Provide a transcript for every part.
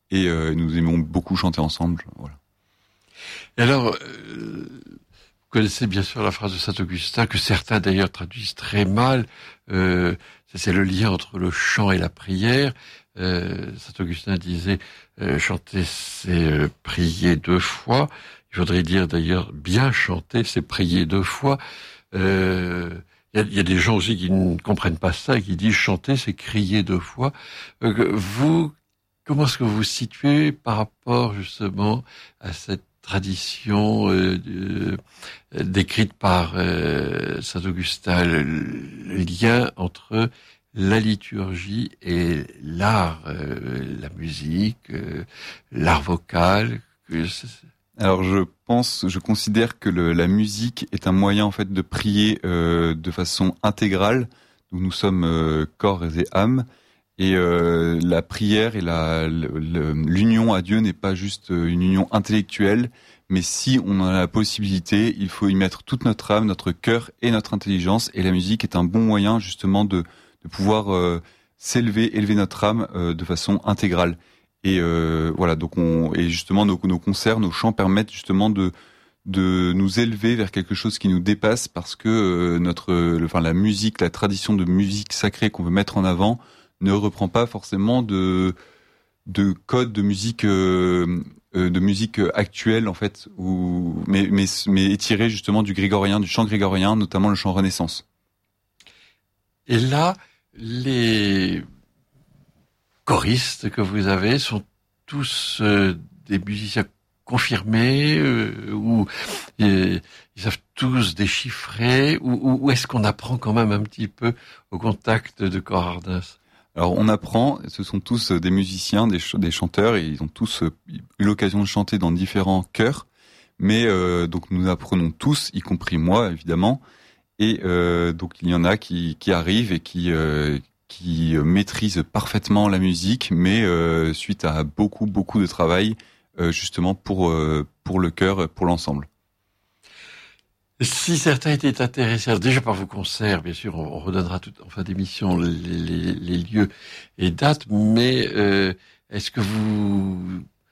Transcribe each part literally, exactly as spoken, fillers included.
et euh, nous aimons beaucoup chanter ensemble. Voilà. Et alors, euh, vous connaissez bien sûr la phrase de Saint-Augustin, que certains d'ailleurs traduisent très mal, euh, c'est le lien entre le chant et la prière. Euh, Saint-Augustin disait euh, chanter c'est euh, prier deux fois. Il faudrait dire d'ailleurs bien chanter c'est prier deux fois. Euh, Il y a, y a des gens aussi qui ne comprennent pas ça et qui disent chanter, c'est crier deux fois. Euh, vous, comment est-ce que vous vous situez par rapport justement à cette tradition euh, euh, décrite par euh, Saint Augustin, le, le lien entre la liturgie et l'art, euh, la musique, euh, l'art vocal? Que c'est... Alors je pense, je considère que le, la musique est un moyen en fait de prier euh, de façon intégrale. Donc nous sommes euh, corps et âme, et euh, la prière et la, le, l'union à Dieu n'est pas juste une union intellectuelle, mais si on en a la possibilité, il faut y mettre toute notre âme, notre cœur et notre intelligence. Et la musique est un bon moyen justement de, de pouvoir euh, s'élever, élever notre âme euh, de façon intégrale. Et euh, voilà, donc on et justement nos, nos concerts, nos chants permettent justement de de nous élever vers quelque chose qui nous dépasse, parce que euh, notre, le, enfin la musique, la tradition de musique sacrée qu'on veut mettre en avant ne reprend pas forcément de de codes de musique euh, de musique actuelle en fait, ou mais mais mais étiré justement du grégorien, du chant grégorien, notamment le chant Renaissance. Et là, les choristes que vous avez sont tous euh, des musiciens confirmés euh, ou euh, ils savent tous déchiffrer, ou, ou, ou est-ce qu'on apprend quand même un petit peu au contact de Corardins? Alors on apprend, ce sont tous des musiciens, des, ch- des chanteurs, et ils ont tous euh, eu l'occasion de chanter dans différents chœurs, mais euh, donc nous apprenons tous, y compris moi évidemment, et euh, donc il y en a qui, qui arrivent et qui euh, qui maîtrise parfaitement la musique, mais euh, suite à beaucoup beaucoup de travail euh, justement pour euh, pour le chœur, pour l'ensemble. Si certains étaient intéressés, alors déjà par vos concerts, bien sûr, on, on redonnera tout en fin d'émission les, les, les lieux et dates, mais euh, est-ce que vous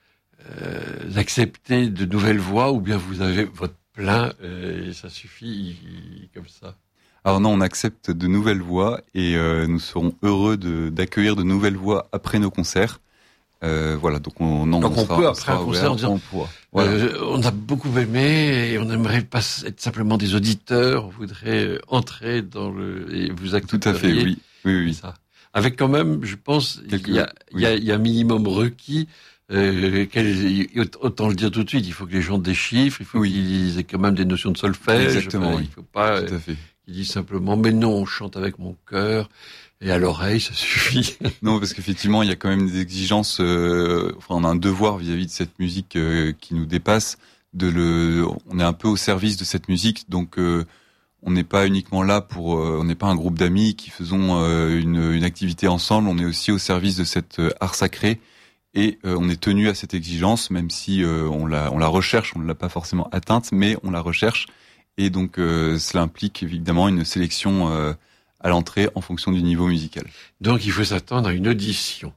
euh, acceptez de nouvelles voix, ou bien vous avez votre plein euh, et ça suffit comme ça? Alors non, on accepte de nouvelles voix, et euh, nous serons heureux de, d'accueillir de nouvelles voix après nos concerts. Euh, voilà, donc on, non, donc on, on sera, peut on après un concert dire, on, pourra, voilà. euh, on a beaucoup aimé et on aimerait pas être simplement des auditeurs, on voudrait entrer dans le et vous accueillir. Tout à fait, oui, oui, oui. Ça. Avec quand même, je pense, Quelque, il y a, oui. il y a, il y a un minimum requis. Euh, autant le dire tout de suite, il faut que les gens déchiffrent, il faut oui. qu'ils aient quand même des notions de solfège. Exactement. Enfin, oui. Il faut pas tout à fait. qu'ils disent simplement, mais non, on chante avec mon cœur. Et à l'oreille, ça suffit. Non, parce qu'effectivement, il y a quand même des exigences. Euh, enfin, on a un devoir vis-à-vis de cette musique euh, qui nous dépasse. De le, on est un peu au service de cette musique, donc euh, on n'est pas uniquement là pour. Euh, on n'est pas un groupe d'amis qui faisons euh, une, une activité ensemble. On est aussi au service de cet euh, art sacré, et euh, on est tenu à cette exigence, même si euh, on la, on la recherche. On ne l'a pas forcément atteinte, mais on la recherche, et donc euh, cela implique évidemment une sélection. Euh, à l'entrée en fonction du niveau musical. Donc il faut s'attendre à une audition.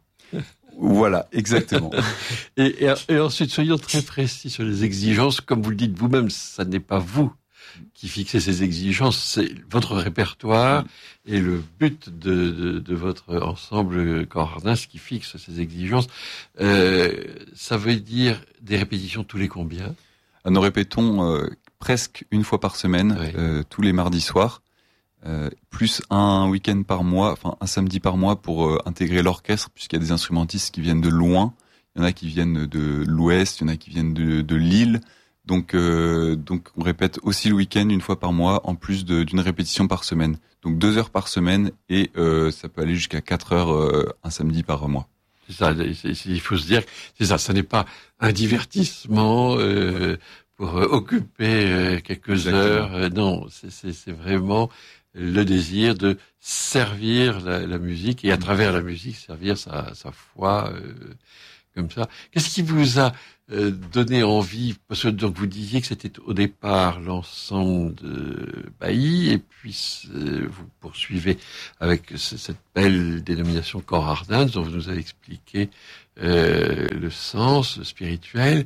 Voilà, exactement. et, et, et ensuite, soyons très précis sur les exigences. Comme vous le dites vous-même, ça n'est pas vous qui fixez ces exigences, c'est votre répertoire oui. et le but de, de, de votre ensemble Corardins qui fixe ces exigences. Euh, ça veut dire des répétitions tous les combien? Nous répétons euh, presque une fois par semaine, oui. euh, tous les mardis soirs. Euh, plus un week-end par mois, enfin un samedi par mois pour euh, intégrer l'orchestre, puisqu'il y a des instrumentistes qui viennent de loin. Il y en a qui viennent de l'Ouest, il y en a qui viennent de, de Lille. Donc, euh, donc on répète aussi le week-end une fois par mois, en plus de, d'une répétition par semaine. Donc deux heures par semaine, et euh, ça peut aller jusqu'à quatre heures euh, un samedi par mois. C'est ça, c'est, c'est, il faut se dire, c'est ça, ça n'est pas un divertissement euh, pour euh, occuper euh, quelques Exactement. heures. Euh, non, c'est, c'est, c'est vraiment le désir de servir la, la musique, et à travers la musique servir sa, sa foi, euh, comme ça. Qu'est-ce qui vous a euh, donné envie, parce que donc vous disiez que c'était au départ l'ensemble de Bailly, et puis euh, vous poursuivez avec c- cette belle dénomination Corps Ardens, dont vous nous avez expliqué euh, le sens spirituel.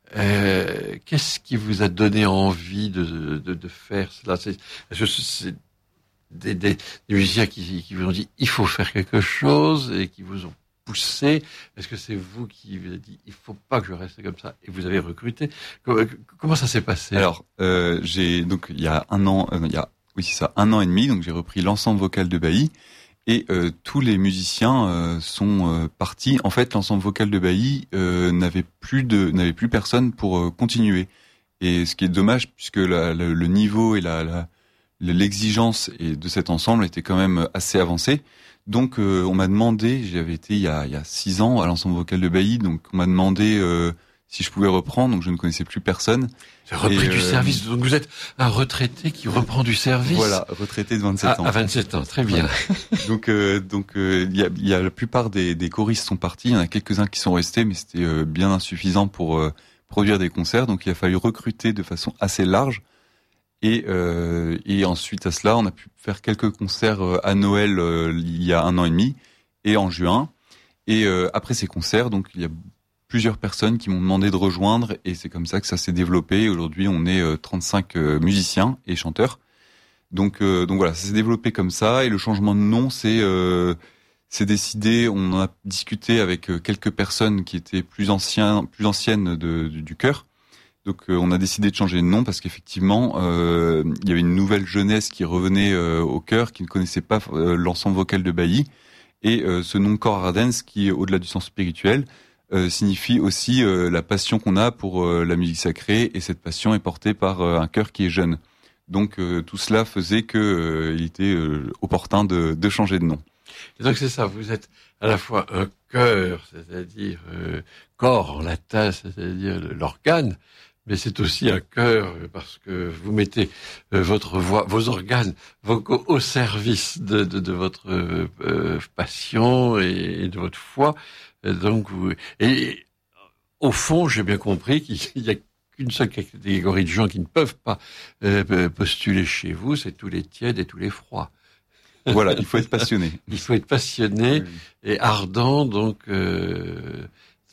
Euh, qu'est-ce qui vous a donné envie de, de, de faire cela? C'est, est-ce que c'est des, des, des musiciens qui, qui vous ont dit il faut faire quelque chose et qui vous ont poussé? Est-ce que c'est vous qui vous avez dit il faut pas que je reste comme ça et vous avez recruté? Comment, comment ça s'est passé? Alors, euh, j'ai donc il y a un an, euh, il y a oui c'est ça, un an et demi, donc j'ai repris l'ensemble vocal de Bailly et euh, tous les musiciens euh, sont euh, partis. En fait, l'ensemble vocal de Bailly euh, n'avait plus de n'avait plus personne pour euh, continuer. Et ce qui est dommage puisque la, la, le niveau et la, la l'exigence de cet ensemble était quand même assez avancée. Donc euh, on m'a demandé, j'avais été il y a il y a six ans à l'ensemble vocal de Bailly, donc on m'a demandé euh, si je pouvais reprendre, donc je ne connaissais plus personne. J'ai repris Et, du euh, service, donc vous êtes un retraité qui reprend du service. Voilà, retraité de vingt-sept à, ans. à vingt-sept ans, très bien. Voilà. Donc euh, donc euh, il y a il y a la plupart des des choristes sont partis, il y en a quelques-uns qui sont restés, mais c'était euh, bien insuffisant pour euh, produire des concerts, donc il a fallu recruter de façon assez large. Et, euh, et ensuite à cela, on a pu faire quelques concerts euh, à Noël euh, il y a un an et demi et en juin. Et euh, après ces concerts, donc il y a plusieurs personnes qui m'ont demandé de rejoindre et c'est comme ça que ça s'est développé. Aujourd'hui, on est euh, trente-cinq euh, musiciens et chanteurs. Donc euh, donc voilà, ça s'est développé comme ça. Et le changement de nom, c'est euh, c'est décidé. On en a discuté avec euh, quelques personnes qui étaient plus anciens, plus anciennes de, du, du chœur. Donc euh, on a décidé de changer de nom parce qu'effectivement euh, il y avait une nouvelle jeunesse qui revenait euh, au chœur, qui ne connaissait pas euh, l'ensemble vocal de Bailly, et euh, ce nom Corps Ardens, qui au-delà du sens spirituel euh, signifie aussi euh, la passion qu'on a pour euh, la musique sacrée, et cette passion est portée par euh, un chœur qui est jeune. Donc euh, tout cela faisait que euh, il était euh, opportun de, de changer de nom. Et donc c'est ça, vous êtes à la fois un chœur, c'est-à-dire euh, corps en latin, c'est-à-dire l'organe, mais c'est aussi un chœur parce que vous mettez euh, votre voix, vos organes vocaux au service de, de, de votre euh, passion et, et de votre foi. Et donc, vous, et au fond, j'ai bien compris qu'il y a qu'une seule catégorie de gens qui ne peuvent pas euh, postuler chez vous, c'est tous les tièdes et tous les froids. Voilà, il faut être passionné. Il faut être passionné oui. et ardent, donc euh,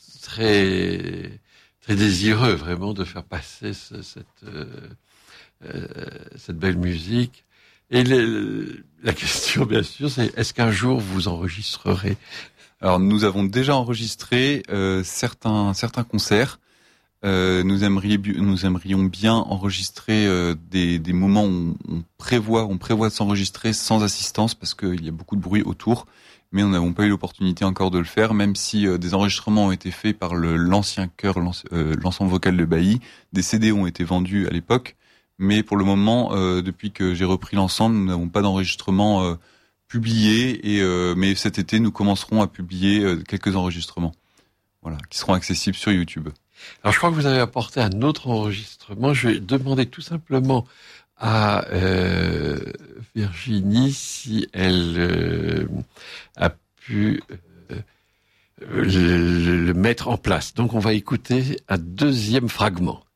très très désireux vraiment de faire passer ce, cette euh, euh, cette belle musique. Et les, la question, bien sûr, c'est est-ce qu'un jour vous enregistrerez? Alors nous avons déjà enregistré euh, certains certains concerts. Euh, nous aimerions nous aimerions bien enregistrer euh, des des moments où on prévoit on prévoit de s'enregistrer sans assistance parce qu'il y a beaucoup de bruit autour, mais nous n'avons pas eu l'opportunité encore de le faire, même si euh, des enregistrements ont été faits par le l'ancien chœur, euh, l'ensemble vocal de Bailly. Des C D ont été vendus à l'époque, mais pour le moment, euh, depuis que j'ai repris l'ensemble, nous n'avons pas d'enregistrement euh, publié. Et euh, mais cet été, nous commencerons à publier euh, quelques enregistrements, voilà, qui seront accessibles sur YouTube. Alors, je crois que vous avez apporté un autre enregistrement. Je vais demander tout simplement à euh, Virginie si elle euh, a pu euh, le, le mettre en place. Donc, on va écouter un deuxième fragment.